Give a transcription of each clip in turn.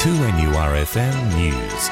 2NURFM News.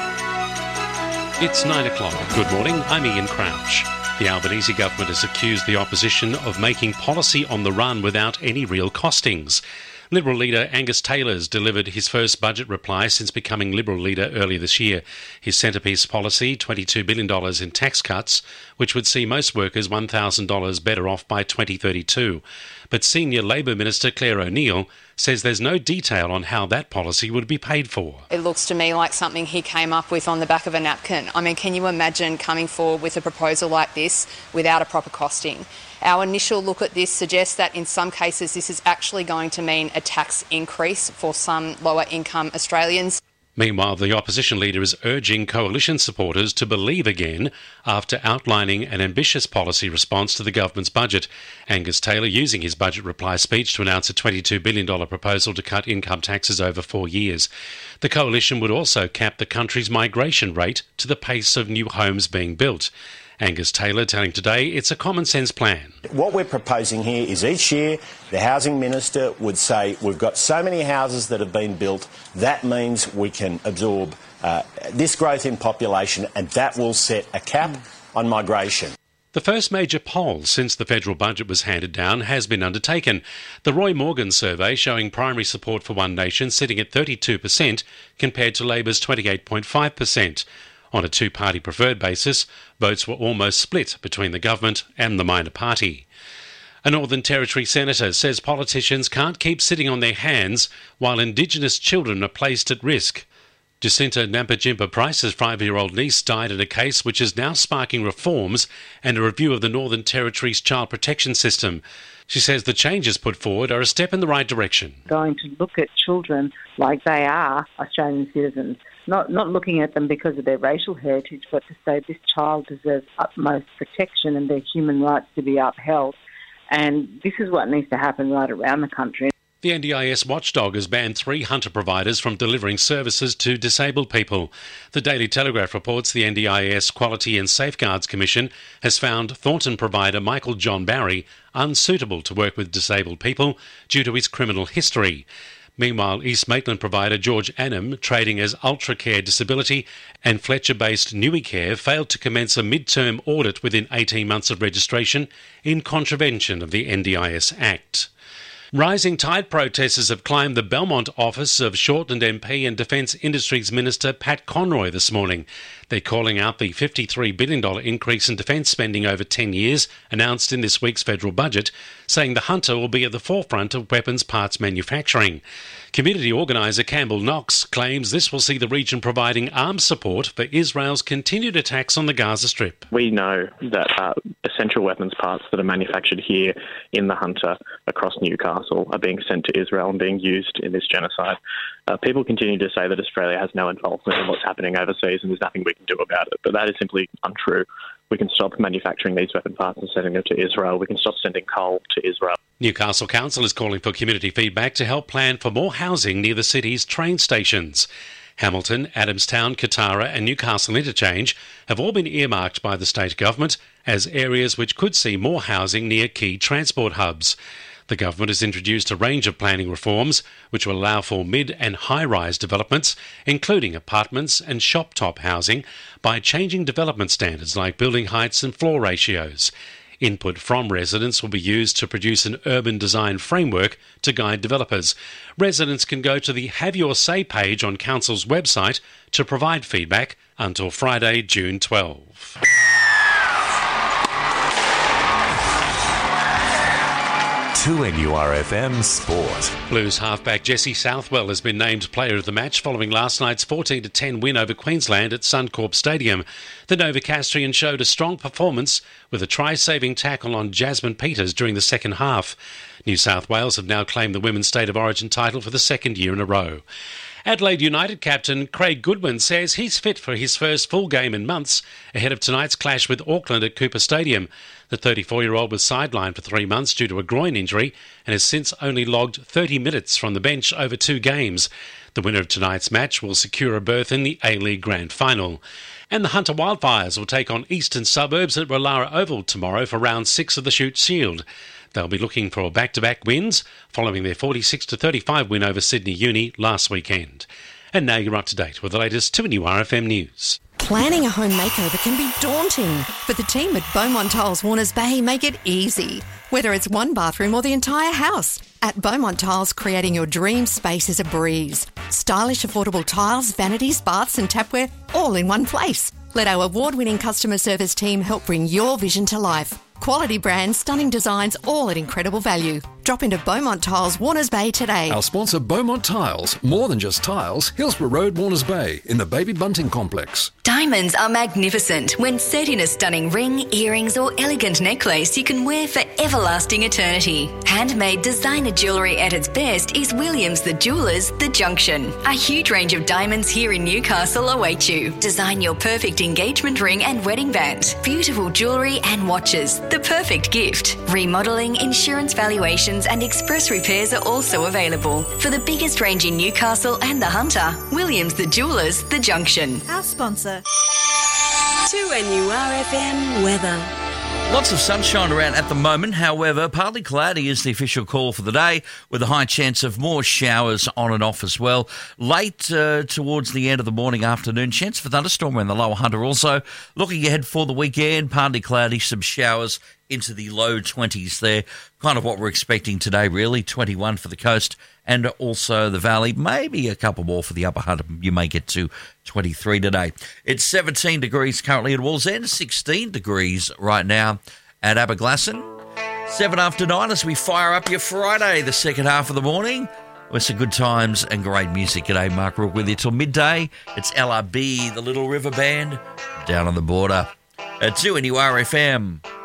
It's 9 o'clock. Good morning, I'm Ian Crouch. The Albanese government has accused the opposition of making policy on the run without any real costings. Liberal leader Angus Taylor has delivered his first budget reply since becoming Liberal leader earlier this year. His centrepiece policy, $22 billion in tax cuts, which would see most workers $1,000 better off by 2032. But Senior Labor Minister Claire O'Neill says there's no detail on how that policy would be paid for. It looks to me like something he came up with on the back of a napkin. I mean, can you imagine coming forward with a proposal like this without a proper costing? Our initial look at this suggests that in some cases this is actually going to mean a tax increase for some lower income Australians. Meanwhile, the opposition leader is urging coalition supporters to believe again after outlining an ambitious policy response to the government's budget. Angus Taylor using his budget reply speech to announce a $22 billion proposal to cut income taxes over 4 years. The coalition would also cap the country's migration rate to the pace of new homes being built. Angus Taylor telling Today it's a common sense plan. What we're proposing here is each year the Housing Minister would say we've got so many houses that have been built, that means we can absorb this growth in population, and that will set a cap on migration. The first major poll since the federal budget was handed down has been undertaken. The Roy Morgan survey showing primary support for One Nation sitting at 32% compared to Labor's 28.5%. On a two-party preferred basis, votes were almost split between the government and the minor party. A Northern Territory senator says politicians can't keep sitting on their hands while Indigenous children are placed at risk. Jacinta Nampijinpa Price's 5-year-old niece died in a case which is now sparking reforms and a review of the Northern Territory's child protection system. She says the changes put forward are a step in the right direction. Going to look at children like they are Australian citizens, not looking at them because of their racial heritage, but to say this child deserves utmost protection and their human rights to be upheld. And this is what needs to happen right around the country. The NDIS watchdog has banned 3 hunter providers from delivering services to disabled people. The Daily Telegraph reports the NDIS Quality and Safeguards Commission has found Thornton provider Michael John Barry unsuitable to work with disabled people due to his criminal history. Meanwhile, East Maitland provider George Annam, trading as Ultracare Disability, and Fletcher-based Newicare failed to commence a mid-term audit within 18 months of registration in contravention of the NDIS Act. Rising tide protesters have climbed the Belmont office of Shortland MP and Defence Industries Minister Pat Conroy this morning. They're calling out the $53 billion increase in defence spending over 10 years announced in this week's federal budget, saying the Hunter will be at the forefront of weapons parts manufacturing. Community organiser Campbell Knox claims this will see the region providing arms support for Israel's continued attacks on the Gaza Strip. We know that essential weapons parts that are manufactured here in the Hunter across Newcastle are being sent to Israel and being used in this genocide. People continue to say that Australia has no involvement in what's happening overseas and there's nothing we can do about it, but that is simply untrue. We can stop manufacturing these weapon parts and sending them to Israel. We can stop sending coal to Israel. Newcastle Council is calling for community feedback to help plan for more housing near the city's train stations. Hamilton, Adamstown, Katara and Newcastle Interchange have all been earmarked by the state government as areas which could see more housing near key transport hubs. The government has introduced a range of planning reforms which will allow for mid- and high-rise developments, including apartments and shop-top housing, by changing development standards like building heights and floor ratios. Input from residents will be used to produce an urban design framework to guide developers. Residents can go to the Have Your Say page on Council's website to provide feedback until Friday, June 12. NURFM Sport. Blues halfback Jesse Southwell has been named Player of the Match following last night's 14-10 win over Queensland at Suncorp Stadium. The Novocastrian showed a strong performance with a try-saving tackle on Jasmine Peters during the second half. New South Wales have now claimed the Women's State of Origin title for the second year in a row. Adelaide United captain Craig Goodwin says he's fit for his first full game in months ahead of tonight's clash with Auckland at Cooper Stadium. The 34-year-old was sidelined for 3 months due to a groin injury and has since only logged 30 minutes from the bench over 2 games. The winner of tonight's match will secure a berth in the A-League Grand Final. And the Hunter Wildfires will take on Eastern Suburbs at Rollara Oval tomorrow for round 6 of the Shute Shield. They'll be looking for back-to-back wins following their 46-35 win over Sydney Uni last weekend. And now you're up to date with the latest 2NURFM news. Planning a home makeover can be daunting, but the team at Beaumont Tiles Warners Bay make it easy. Whether it's one bathroom or the entire house, at Beaumont Tiles, creating your dream space is a breeze. Stylish, affordable tiles, vanities, baths and tapware, all in one place. Let our award-winning customer service team help bring your vision to life. Quality brands, stunning designs, all at incredible value. Drop into Beaumont Tiles Warners Bay today. Our sponsor, Beaumont Tiles. More than just tiles. Hillsborough Road, Warners Bay, in the Baby Bunting Complex. Diamonds are magnificent when set in a stunning ring, earrings or elegant necklace you can wear for everlasting eternity. Handmade designer jewellery at its best is Williams the Jewellers, The Junction. A huge range of diamonds here in Newcastle await you. Design your perfect engagement ring and wedding band. Beautiful jewellery and watches. The perfect gift. Remodelling, insurance valuations and express repairs are also available. For the biggest range in Newcastle and the Hunter, Williams the Jewellers, The Junction. Our sponsor. 2NURFM weather. Lots of sunshine around at the moment. However, partly cloudy is the official call for the day, with a high chance of more showers on and off as well. Late towards the end of the morning, afternoon, chance for thunderstorm in the lower Hunter. Also, looking ahead for the weekend, partly cloudy, some showers into the low 20s there. Kind of what we're expecting today, really. 21 for the coast and also the valley. Maybe a couple more for the upper Hunter. You may get to 23 today. It's 17 degrees currently at Wallsend, 16 degrees right now at Aberglasslyn. 7 after 9 as we fire up your Friday, the second half of the morning, with some good times and great music. G'day, Mark Rook with you till midday. It's LRB, the Little River Band, down on the border at 2NURFM.